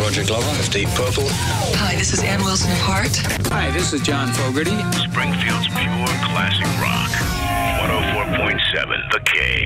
Roger Glover of Deep Purple. Hi, this is Ann Wilson of Heart. Hi, this is John Fogerty. Springfield's pure classic rock. 104.7 The King.